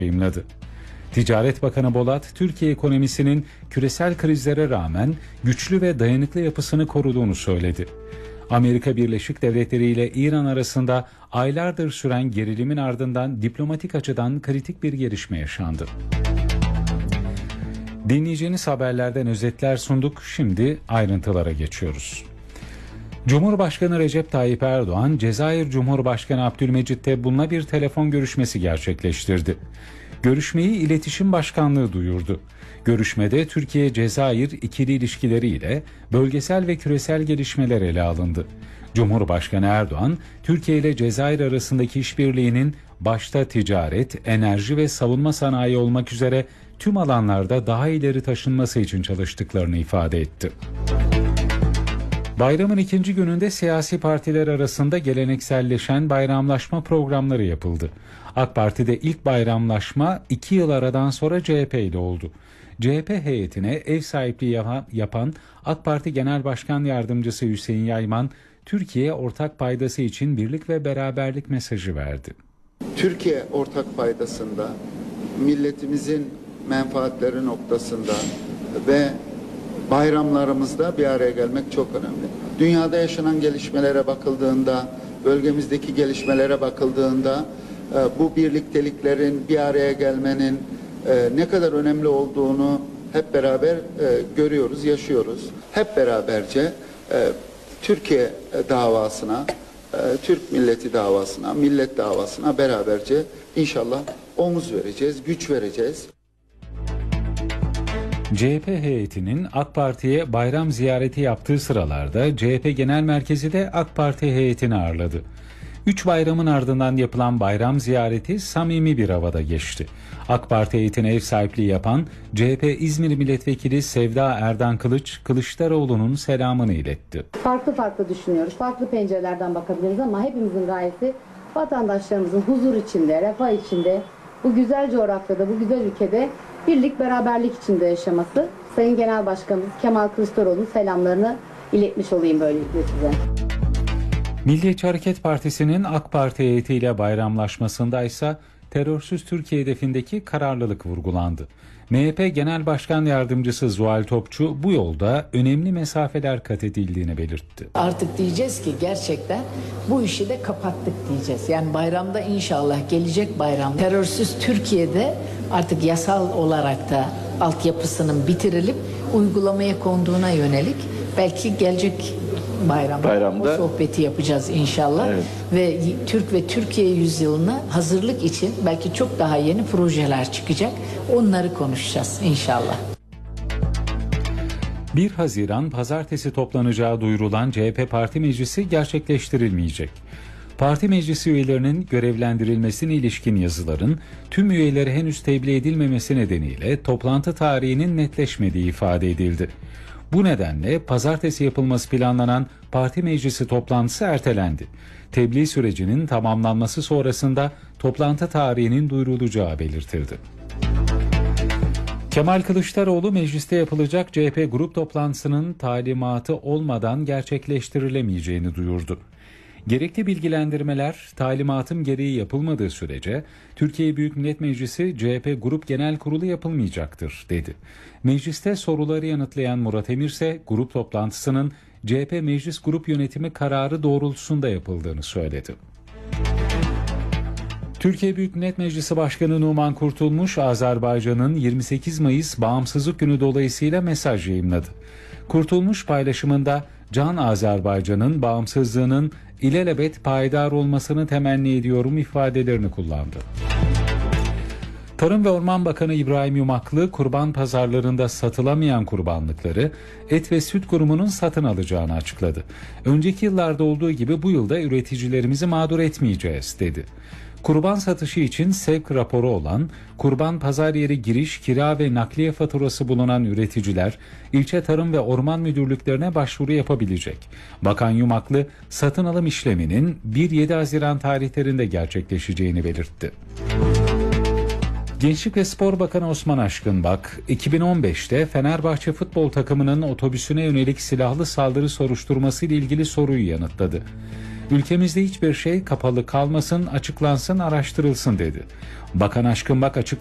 yayımladı. Ticaret Bakanı Bolat, Türkiye ekonomisinin küresel krizlere rağmen güçlü ve dayanıklı yapısını koruduğunu söyledi. Amerika Birleşik Devletleri ile İran arasında aylardır süren gerilimin ardından diplomatik açıdan kritik bir gelişme yaşandı. Dinleyeceğiniz haberlerden özetler sunduk. Şimdi ayrıntılara geçiyoruz. Cumhurbaşkanı Recep Tayyip Erdoğan, Cezayir Cumhurbaşkanı Abdülmecit Tebboun'la bir telefon görüşmesi gerçekleştirdi. Görüşmeyi İletişim Başkanlığı duyurdu. Görüşmede Türkiye-Cezayir ikili ilişkileri ile bölgesel ve küresel gelişmeler ele alındı. Cumhurbaşkanı Erdoğan, Türkiye ile Cezayir arasındaki işbirliğinin başta ticaret, enerji ve savunma sanayi olmak üzere tüm alanlarda daha ileri taşınması için çalıştıklarını ifade etti. Bayramın ikinci gününde siyasi partiler arasında gelenekselleşen bayramlaşma programları yapıldı. AK Parti'de ilk bayramlaşma 2 yıl aradan sonra CHP ile oldu. CHP heyetine ev sahipliği yapan AK Parti Genel Başkan Yardımcısı Hüseyin Yayman, Türkiye ortak paydası için birlik ve beraberlik mesajı verdi. Türkiye ortak paydasında, milletimizin menfaatleri noktasında ve bayramlarımızda bir araya gelmek çok önemli. Dünyada yaşanan gelişmelere bakıldığında, bölgemizdeki gelişmelere bakıldığında bu birlikteliklerin, bir araya gelmenin ne kadar önemli olduğunu hep beraber görüyoruz, yaşıyoruz. Hep beraberce Türkiye davasına, Türk milleti davasına, millet davasına beraberce inşallah omuz vereceğiz, güç vereceğiz. CHP heyetinin AK Parti'ye bayram ziyareti yaptığı sıralarda CHP Genel Merkezi de AK Parti heyetini ağırladı. 3 bayramın ardından yapılan bayram ziyareti samimi bir havada geçti. AK Parti heyetine ev sahipliği yapan CHP İzmir Milletvekili Sevda Erdan Kılıç, Kılıçdaroğlu'nun selamını iletti. Farklı düşünüyoruz, farklı pencerelerden bakabiliriz ama hepimizin gayesi vatandaşlarımızın huzur içinde, refah içinde, bu güzel coğrafyada, bu güzel ülkede birlik, beraberlik içinde yaşaması. Sayın Genel Başkanımız Kemal Kılıçdaroğlu'nun selamlarını iletmiş olayım böylelikle size. Milliyetçi Hareket Partisi'nin AK Parti heyetiyle bayramlaşmasında ise terörsüz Türkiye hedefindeki kararlılık vurgulandı. MHP Genel Başkan Yardımcısı Zuhal Topçu bu yolda önemli mesafeler kat edildiğini belirtti. Artık diyeceğiz ki gerçekten bu işi de kapattık diyeceğiz. Yani bayramda inşallah gelecek bayram terörsüz Türkiye'de artık yasal olarak da altyapısının bitirilip uygulamaya konduğuna yönelik belki gelecek bayramda o sohbeti yapacağız inşallah. Evet. Ve Türk ve Türkiye yüzyılına hazırlık için belki çok daha yeni projeler çıkacak. Onları konuşacağız inşallah. 1 Haziran pazartesi toplanacağı duyurulan CHP Parti Meclisi gerçekleştirilmeyecek. Parti meclisi üyelerinin görevlendirilmesine ilişkin yazıların tüm üyelere henüz tebliğ edilmemesi nedeniyle toplantı tarihinin netleşmediği ifade edildi. Bu nedenle pazartesi yapılması planlanan parti meclisi toplantısı ertelendi. Tebliğ sürecinin tamamlanması sonrasında toplantı tarihinin duyurulacağı belirtildi. Kemal Kılıçdaroğlu mecliste yapılacak CHP grup toplantısının talimatı olmadan gerçekleştirilemeyeceğini duyurdu. Gerekli bilgilendirmeler talimatım gereği yapılmadığı sürece Türkiye Büyük Millet Meclisi CHP Grup Genel Kurulu yapılmayacaktır dedi. Mecliste soruları yanıtlayan Murat Emir ise grup toplantısının CHP Meclis Grup Yönetimi kararı doğrultusunda yapıldığını söyledi. Türkiye Büyük Millet Meclisi Başkanı Numan Kurtulmuş, Azerbaycan'ın 28 Mayıs Bağımsızlık Günü dolayısıyla mesaj yayımladı. Kurtulmuş paylaşımında Can Azerbaycan'ın bağımsızlığının ilelebet payidar olmasını temenni ediyorum ifadelerini kullandı. Tarım ve Orman Bakanı İbrahim Yumaklı, kurban pazarlarında satılamayan kurbanlıkları Et ve Süt Kurumu'nun satın alacağını açıkladı. Önceki yıllarda olduğu gibi bu yılda üreticilerimizi mağdur etmeyeceğiz dedi. Kurban satışı için sevk raporu olan, kurban pazar yeri giriş, kira ve nakliye faturası bulunan üreticiler, ilçe tarım ve orman müdürlüklerine başvuru yapabilecek. Bakan Yumaklı, satın alım işleminin 1-7 Haziran tarihlerinde gerçekleşeceğini belirtti. Gençlik ve Spor Bakanı Osman Aşkınbak, 2015'te Fenerbahçe futbol takımının otobüsüne yönelik silahlı saldırı soruşturması ile ilgili soruyu yanıtladı. Ülkemizde hiçbir şey kapalı kalmasın, açıklansın, araştırılsın dedi. Bakan Aşkın Bak